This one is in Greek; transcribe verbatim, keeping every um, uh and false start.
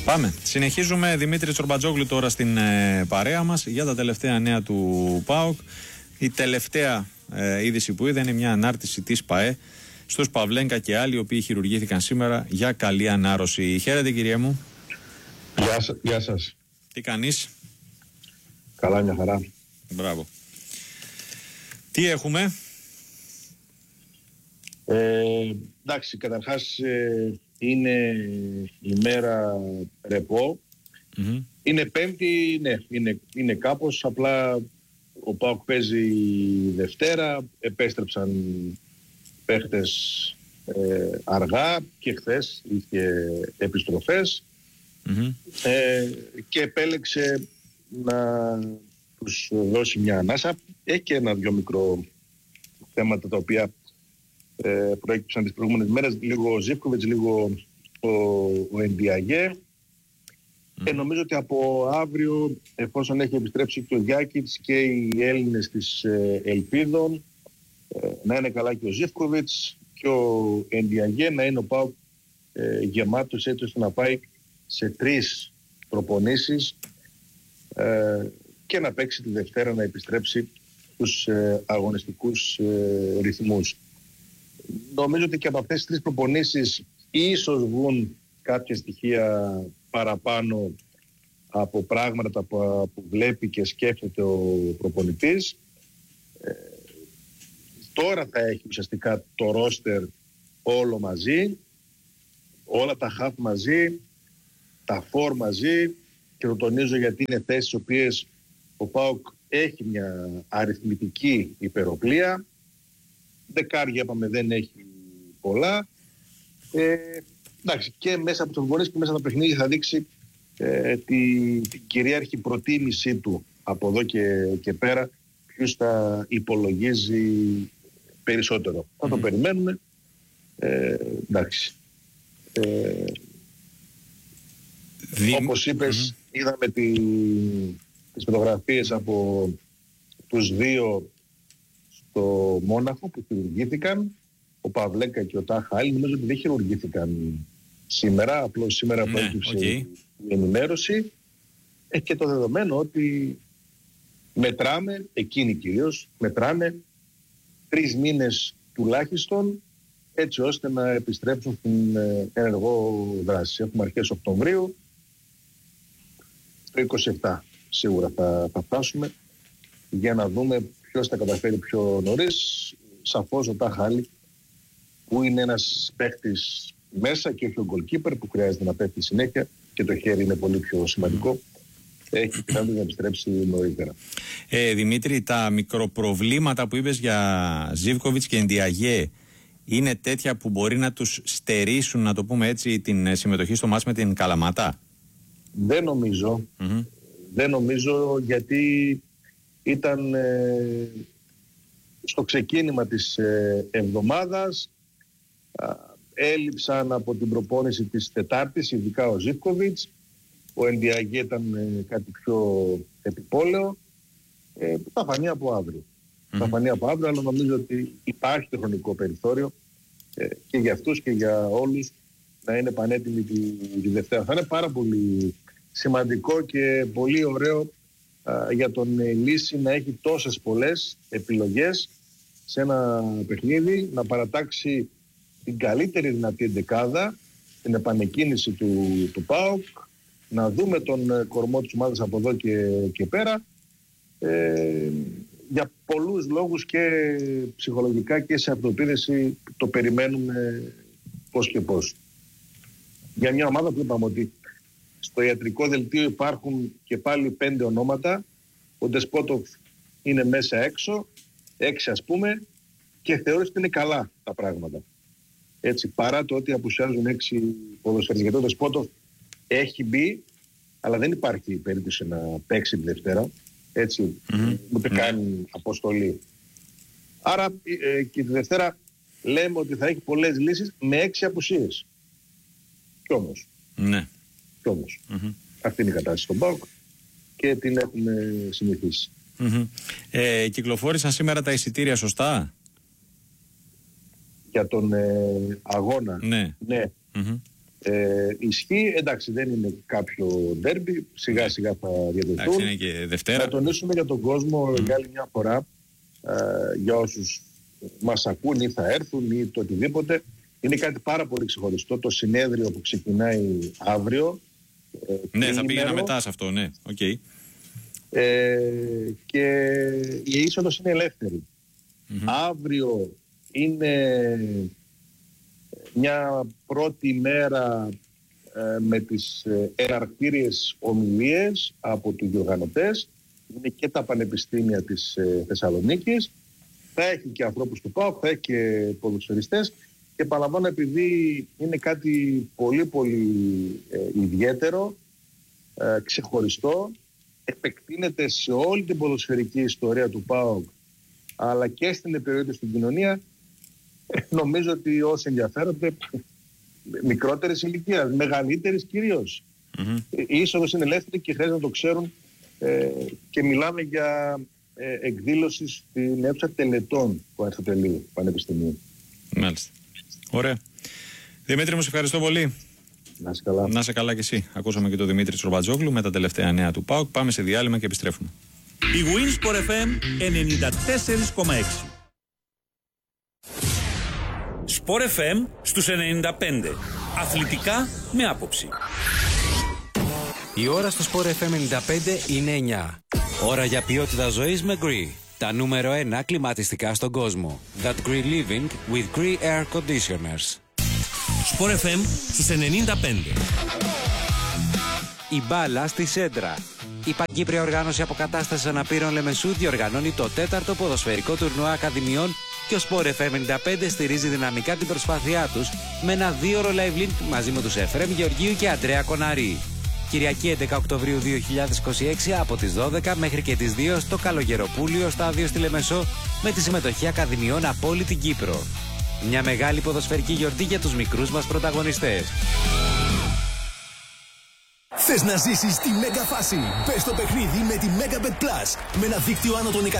Πάμε. Συνεχίζουμε. Δημήτρη Τσορμπατζόγλου τώρα στην ε, παρέα μας για τα τελευταία νέα του ΠΑΟΚ. Η τελευταία ε, είδηση που είδα είναι μια ανάρτηση της ΠΑΕ στους Παυλένκα και άλλοι, οι οποίοι χειρουργήθηκαν σήμερα για καλή ανάρρωση. Χαίρετε, κύριε μου. Γεια, σα, γεια σας. Τι κάνεις? Καλά, μια χαρά. Μπράβο. Τι έχουμε? Ε, εντάξει, καταρχάς ε, είναι η μέρα ρεπό. Mm-hmm. Είναι Πέμπτη, ναι, είναι, είναι κάπως, απλά ο ΠΑΟΚ παίζει Δευτέρα, επέστρεψαν παίχτες ε, αργά και χθες είχε επιστροφές mm-hmm. ε, και επέλεξε να τους δώσει μια ανάσα. Έχει και ένα-δυο μικρό θέματα τα οποία ε, προέκυψαν τις προηγούμενες μέρες, λίγο ο Ζίβκοβιτς, λίγο ο, ο Ενδιαγέ. Mm. Ε, νομίζω ότι από αύριο, εφόσον έχει επιστρέψει και ο Γιάκητς και οι Έλληνες της ε, Ελπίδων, ε, να είναι καλά και ο Ζίβκοβιτς και ο Ενδιαγέ, να είναι ο ΠΑΟΚ ε, γεμάτος, έτσι ώστε να πάει σε τρεις προπονήσεις ε, και να παίξει τη Δευτέρα, να επιστρέψει στους ε, αγωνιστικούς ε, ρυθμούς. Νομίζω ότι και από αυτές τις τρεις προπονήσεις ίσως βγουν κάποια στοιχεία παραπάνω από πράγματα που, που βλέπει και σκέφτεται ο προπονητής. Ε, τώρα θα έχει ουσιαστικά το ρόστερ όλο μαζί, όλα τα χαφ μαζί, τα φορ μαζί, και το τονίζω γιατί είναι θέσεις στις οποίες ο ΠΑΟΚ έχει μια αριθμητική υπεροπλία. Δεκάρια, είπαμε, δεν έχει πολλά. Ε, εντάξει, και μέσα από τους αγωνίες και μέσα από το παιχνίδι θα δείξει ε, τη, την κυρίαρχη προτίμησή του από εδώ και, και πέρα, ποιους θα υπολογίζει περισσότερο. Mm-hmm. Θα το περιμένουμε. Ε, εντάξει. Ε, Δι... Όπως είπες, mm-hmm. είδαμε τη, τις φωτογραφίες από τους δύο στο Μόναχο που χειρουργήθηκαν, ο Παυλέκα και ο Τάχα Άλλη. Νομίζω ότι δεν χειρουργήθηκαν σήμερα, απλώς σήμερα ναι, προέκυψε okay. η ενημέρωση. Έχει και το δεδομένο ότι μετράμε, εκείνοι κυρίως, μετράμε τρεις μήνες τουλάχιστον, έτσι ώστε να επιστρέψουν στην ενεργό δράση. Έχουμε αρχές Οκτωβρίου, το είκοσι επτά σίγουρα θα, θα φτάσουμε, για να δούμε ποιος θα καταφέρει πιο νωρίς. Σαφώς ο Τάχα Άλλη, που είναι ένας παίχτης μέσα και όχι ο goalkeeper που χρειάζεται να πέφτει συνέχεια και το χέρι είναι πολύ πιο σημαντικό, έχει πιθανότητα να επιστρέψει νωρίτερα. Ε, Δημήτρη, τα μικροπροβλήματα που είπες για Ζίβκοβιτς και Ενδιαγέ είναι τέτοια που μπορεί να τους στερήσουν, να το πούμε έτσι, την συμμετοχή στο μάτς με την Καλαμάτα? Δεν νομίζω. Mm-hmm. Δεν νομίζω, γιατί ήταν ε, στο ξεκίνημα της ε, εβδομάδας, α, έλειψαν από την προπόνηση της Τετάρτης, ειδικά ο Ζίβκοβιτς. Ο Ενδιαγέ ήταν ε, κάτι πιο επιπόλαιο. Ε, θα φανεί από αύριο. Mm-hmm. Θα φανεί από αύριο, αλλά νομίζω ότι υπάρχει το χρονικό περιθώριο ε, και για αυτούς και για όλους να είναι πανέτοιμοι τη, τη Δευτέρα. Θα είναι πάρα πολύ σημαντικό και πολύ ωραίο α, για τον ε, Λύση να έχει τόσες πολλές επιλογές σε ένα παιχνίδι, να παρατάξει την καλύτερη δυνατή εντεκάδα, την επανεκκίνηση του, του ΠΑΟΚ, να δούμε τον ε, κορμό της ομάδας από εδώ και, και πέρα. Ε, για πολλούς λόγους και ψυχολογικά και σε αυτοπεποίθηση το περιμένουμε πώς και πώς. Για μια ομάδα που είπαμε ότι στο ιατρικό δελτίο υπάρχουν και πάλι πέντε ονόματα, ο Ντεσπότοφ είναι μέσα έξω, έξι ας πούμε, και θεώρησε ότι είναι καλά τα πράγματα. Έτσι, παρά το ότι απουσιάζουν έξι ποδοσφαιριστές, γιατί ο Ντεσπότοφ έχει μπει, αλλά δεν υπάρχει περίπτωση να παίξει τη Δευτέρα. Έτσι, mm-hmm. ούτε mm-hmm. κάνει αποστολή. Άρα ε, και τη Δευτέρα λέμε ότι θα έχει πολλές λύσεις με έξι απουσίες. Κι όμως, ναι. κι όμως mm-hmm. αυτή είναι η κατάσταση στον ΠΑΟΚ και την έχουμε συνηθίσει. Mm-hmm. Ε, κυκλοφόρησαν σήμερα τα εισιτήρια σωστά για τον ε, αγώνα? Ναι, ναι. Mm-hmm. Ε, ισχύει, εντάξει, δεν είναι κάποιο ντέρμπι, σιγά σιγά θα διαδεθούν. Εντάξει, είναι και Δευτέρα. Θα τονίσουμε για τον κόσμο mm. για άλλη μια φορά, ε, για όσους μας ακούν ή θα έρθουν ή το οτιδήποτε. Είναι κάτι πάρα πολύ ξεχωριστό το συνέδριο που ξεκινάει αύριο. Ε, ναι, θα πήγαινα μετά σε αυτό, ναι. Okay. Ε, και η είσοδος είναι ελεύθερη. Mm-hmm. Αύριο είναι μια πρώτη μέρα ε, με τις ε, εναρκτήριες ομιλίες από τους διοργανωτές. Είναι και τα πανεπιστήμια της ε, Θεσσαλονίκης. Θα έχει και ανθρώπους του ΠΑΟΚ, θα έχει και ποδοσφαιριστές. Και παραλαμβάνω, επειδή είναι κάτι πολύ πολύ ε, ιδιαίτερο, ε, ξεχωριστό, επεκτείνεται σε όλη την ποδοσφαιρική ιστορία του ΠΑΟΚ, αλλά και στην επιρροή στην κοινωνία, ε, νομίζω ότι όσοι ενδιαφέρονται, μικρότερης ηλικίας, μεγαλύτερης κυρίως. Mm-hmm. Η είσοδος είναι ελεύθερη και χρειάζεται να το ξέρουν, ε, και μιλάμε για ε, εκδήλωση στην αίθουσα τελετών του Αριστοτελείου Πανεπιστημίου. Μάλιστα. Ωραία. Δημήτρη, μου σε ευχαριστώ πολύ. Να είσαι καλά. Να είσαι καλά κι εσύ. Ακούσαμε και τον Δημήτρη Τσορμπατζόγλου με τα τελευταία νέα του ΠΑΟΚ. Πάμε σε διάλειμμα και επιστρέφουμε. Η Winsport εφ εμ ενενήντα τέσσερα κόμμα έξι. Sport εφ εμ στους ενενήντα πέντε. Αθλητικά με άποψη. Η ώρα στο Sport εφ εμ ενενήντα πέντε είναι εννιά. Ώρα για ποιότητα ζωής με Gree. Τα νούμερο ένα κλιματιστικά στον κόσμο. That Gree Living with Gree Air Conditioners. Sport εφ εμ στους ενενήντα πέντε. Η μπάλα στη Σέντρα. Η Παγκύπρια Οργάνωση Αποκατάστασης Αναπήρων Λεμεσού διοργανώνει το τέταρτο ποδοσφαιρικό τουρνουά ακαδημιών και ο Sport εφ εμ ενενήντα πέντε στηρίζει δυναμικά την προσπάθειά τους με ένα δύο ώρο live link μαζί με τους Εφραίμ Γεωργίου και Αντρέα Κοναρή. Κυριακή έντεκα Οκτωβρίου δύο χιλιάδες είκοσι έξι από τις δώδεκα μέχρι και τις δύο στο Καλογεροπούλιο στάδιο στη Λεμεσό με τη συμμετοχή ακαδημιών από όλη την Κύπρο. Μια μεγάλη ποδοσφαιρική γιορτή για τους μικρούς μας πρωταγωνιστές. Θες να ζήσεις τη μέγα φάση? Μπες στο παιχνίδι με τη Megabet Plus με ένα δίκτυο άνω των